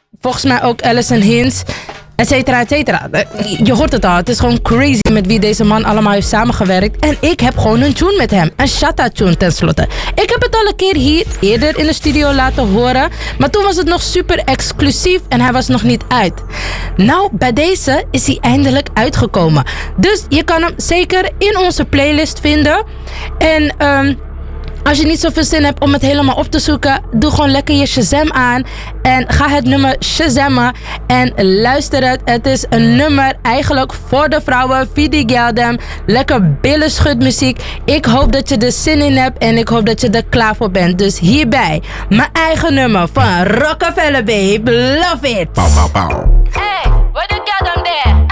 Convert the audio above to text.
volgens mij ook Allison Hinds. Et cetera, et cetera. Je hoort het al. Het is gewoon crazy met wie deze man allemaal heeft samengewerkt. En ik heb gewoon een tune met hem. Een Shatta-tune tenslotte. Ik heb het al een keer hier eerder in de studio laten horen. Maar toen was het nog super exclusief en hij was nog niet uit. Nou, bij deze is hij eindelijk uitgekomen. Dus je kan hem zeker in onze playlist vinden. En als je niet zoveel zin hebt om het helemaal op te zoeken, doe gewoon lekker je Shazam aan en ga het nummer Shazammen en luister het. Het is een nummer eigenlijk voor de vrouwen, Vidi Geldem, lekker billenschudmuziek. Ik hoop dat je er zin in hebt en ik hoop dat je er klaar voor bent. Dus hierbij, mijn eigen nummer van Rockefeller Babe, Love It. Pauw, pauw, pauw. Hey.